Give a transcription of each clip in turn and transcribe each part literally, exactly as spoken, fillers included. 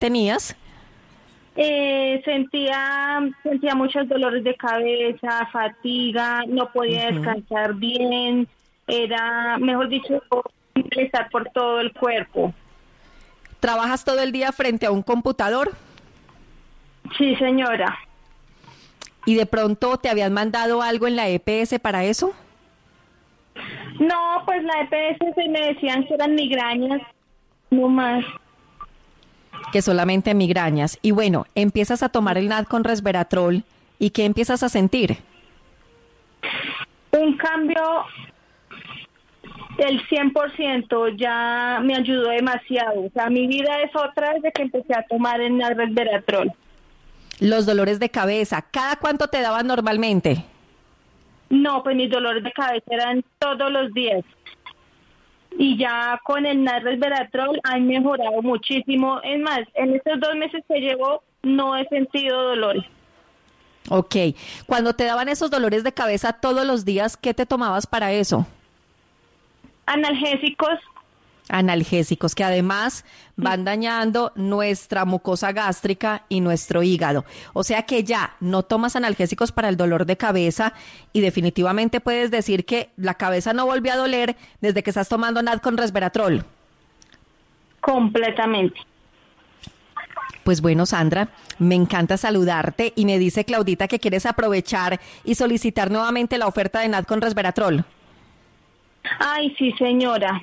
tenías? Eh, sentía, sentía muchos dolores de cabeza, fatiga, no podía Uh-huh. descansar bien, era, mejor dicho, malestar por todo el cuerpo. ¿Trabajas todo el día frente a un computador? Sí, señora. ¿Y de pronto te habían mandado algo en la E P S para eso? No, pues la E P S se me decían que eran migrañas, no más. Que solamente migrañas. Y bueno, empiezas a tomar el N A D con resveratrol. ¿Y qué empiezas a sentir? Un cambio del cien por ciento, ya me ayudó demasiado. O sea, mi vida es otra desde que empecé a tomar el resveratrol. Los dolores de cabeza, ¿cada cuánto te daban normalmente? No, pues mis dolores de cabeza eran todos los días. Y ya con el resveratrol han mejorado muchísimo. Es más, en estos dos meses que llevo no he sentido dolores. Ok. Cuando te daban esos dolores de cabeza todos los días, ¿qué te tomabas para eso? Analgésicos. Analgésicos, que además van dañando nuestra mucosa gástrica y nuestro hígado. O sea que ya no tomas analgésicos para el dolor de cabeza y definitivamente puedes decir que la cabeza no volvió a doler desde que estás tomando N A D con resveratrol. Completamente. Pues bueno, Sandra, me encanta saludarte y me dice Claudita que quieres aprovechar y solicitar nuevamente la oferta de N A D con resveratrol. Ay, sí, señora.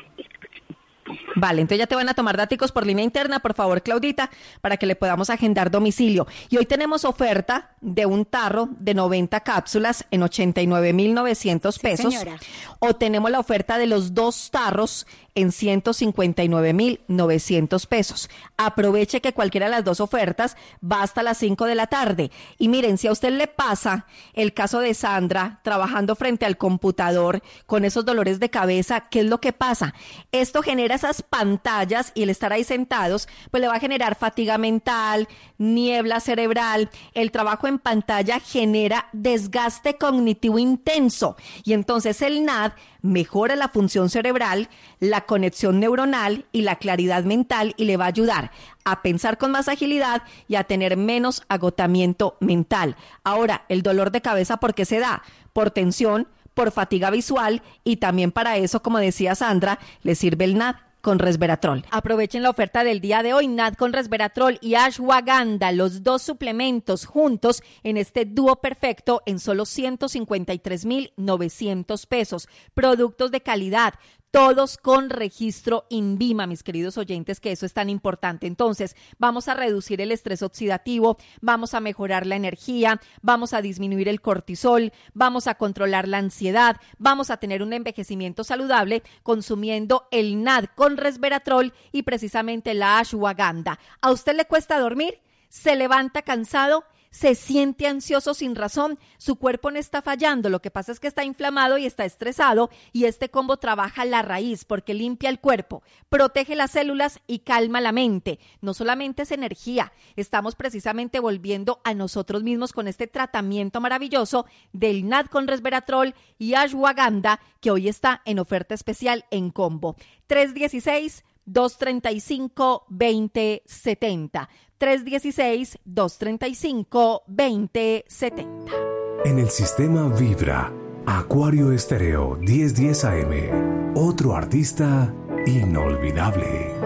Vale, entonces ya te van a tomar daticos por línea interna, por favor, Claudita, para que le podamos agendar domicilio. Y hoy tenemos oferta de un tarro de noventa cápsulas en ochenta y nueve mil novecientos pesos. Sí, señora. O tenemos la oferta de los dos tarros en ciento cincuenta y nueve mil novecientos pesos. Aproveche que cualquiera de las dos ofertas va hasta las cinco de la tarde. Y miren, si a usted le pasa el caso de Sandra trabajando frente al computador con esos dolores de cabeza, ¿qué es lo que pasa? Esto genera esas pantallas y el estar ahí sentados, pues le va a generar fatiga mental, niebla cerebral. El trabajo en pantalla genera desgaste cognitivo intenso y entonces el N A D mejora la función cerebral, la conexión neuronal y la claridad mental y le va a ayudar a pensar con más agilidad y a tener menos agotamiento mental. Ahora, el dolor de cabeza, ¿por qué se da? Por tensión, por fatiga visual y también para eso, como decía Sandra, le sirve el N A D con resveratrol. Aprovechen la oferta del día de hoy, N A D con resveratrol y ashwagandha, los dos suplementos juntos en este dúo perfecto en solo ciento cincuenta y tres mil novecientos pesos. Productos de calidad, todos con registro INVIMA, mis queridos oyentes, que eso es tan importante. Entonces, vamos a reducir el estrés oxidativo, vamos a mejorar la energía, vamos a disminuir el cortisol, vamos a controlar la ansiedad, vamos a tener un envejecimiento saludable consumiendo el N A D con resveratrol y precisamente la ashwagandha. ¿A usted le cuesta dormir? ¿Se levanta cansado? ¿Se siente ansioso sin razón? Su cuerpo no está fallando, lo que pasa es que está inflamado y está estresado y este combo trabaja la raíz porque limpia el cuerpo, protege las células y calma la mente. No solamente es energía, estamos precisamente volviendo a nosotros mismos con este tratamiento maravilloso del N A D con resveratrol y ashwagandha que hoy está en oferta especial en combo. tres uno seis, dos tres cinco, dos cero siete cero. tres uno seis, dos tres cinco, dos cero siete cero. En el sistema Vibra, Acuario Estéreo diez diez A M, otro artista inolvidable.